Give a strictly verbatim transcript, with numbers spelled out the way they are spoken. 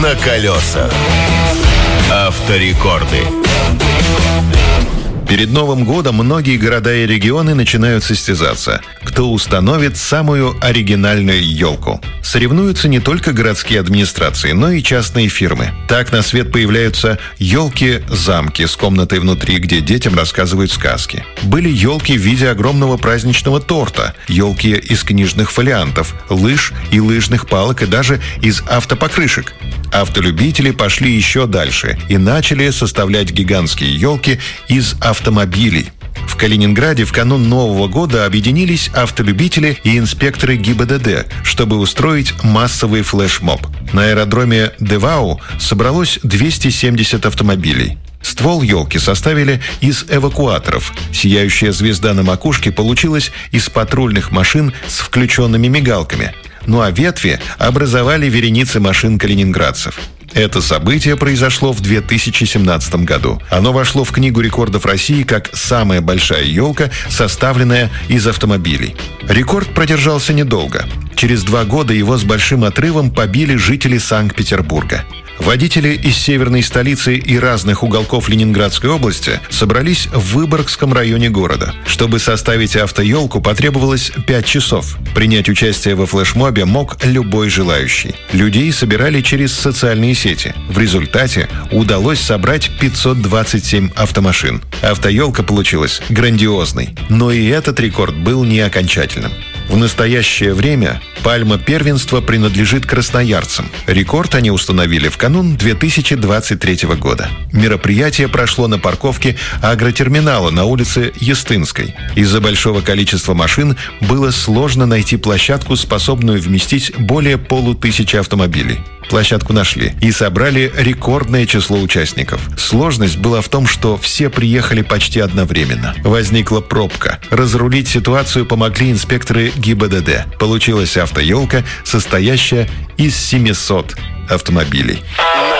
на колесах. Авторекорды. Перед Новым годом многие города и регионы начинают состязаться. Кто установит самую оригинальную елку? Соревнуются не только городские администрации, но и частные фирмы. Так на свет появляются елки-замки с комнатой внутри, где детям рассказывают сказки. Были елки в виде огромного праздничного торта, елки из книжных фолиантов, лыж и лыжных палок и даже из автопокрышек. Автолюбители пошли еще дальше и начали составлять гигантские елки из автомобилей. В Калининграде в канун Нового года объединились автолюбители и инспекторы ГИБДД, чтобы устроить массовый флешмоб. На аэродроме Девау собралось двести семьдесят автомобилей. Ствол елки составили из эвакуаторов. Сияющая звезда на макушке получилась из патрульных машин с включенными мигалками. Ну а ветви образовали вереницы машин калининградцев. Это событие произошло в две тысячи семнадцатом году. Оно вошло в Книгу рекордов России как самая большая елка, составленная из автомобилей. Рекорд продержался недолго. Через два года его с большим отрывом побили жители Санкт-Петербурга. Водители из северной столицы и разных уголков Ленинградской области собрались в Выборгском районе города. Чтобы составить автоелку, потребовалось пять часов. Принять участие во флешмобе мог любой желающий. Людей собирали через социальные сети. В результате удалось собрать пятьсот двадцать семь автомашин. Автоелка получилась грандиозной. Но и этот рекорд был не окончательным. В настоящее время пальма первенства принадлежит красноярцам. Рекорд они установили в канун две тысячи двадцать третьего года. Мероприятие прошло на парковке агротерминала на улице Ястынской. Из-за большого количества машин было сложно найти площадку, способную вместить более полутысячи автомобилей. Площадку нашли и собрали рекордное число участников. Сложность была в том, что все приехали почти одновременно. Возникла пробка. Разрулить ситуацию помогли инспекторы ГИБДД. Получилась автоелка, состоящая из семисот автомобилей.